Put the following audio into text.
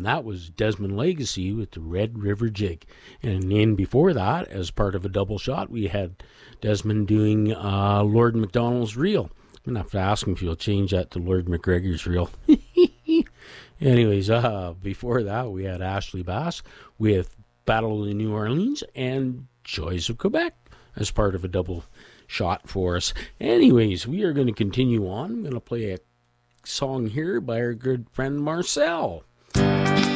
that was Desmond Legacy with the Red River Jig. And in before that, as part of a double shot, we had Desmond doing Lord MacDonald's Reel. I'm going to have to ask him if he'll change that to Lord McGregor's Reel. Anyways, before that, we had Ashley Bass with Battle of New Orleans and Joys of Quebec as part of a double shot for us. Anyways, we are going to continue on. I'm going to play a song here by our good friend Marcel.